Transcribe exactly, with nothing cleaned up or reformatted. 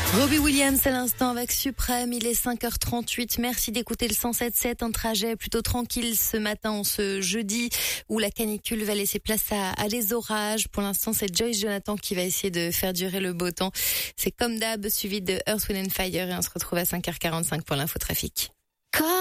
Robbie Williams à l'instant avec Suprême, il est cinq heures trente-huit. Merci d'écouter le cent sept sept, un trajet plutôt tranquille ce matin, en ce jeudi où la canicule va laisser place à, à des orages. Pour l'instant, c'est Joyce Jonathan qui va essayer de faire durer le beau temps. C'est comme d'hab, suivi de Earth, Wind and Fire et on se retrouve à cinq heures quarante-cinq pour l'infotrafic.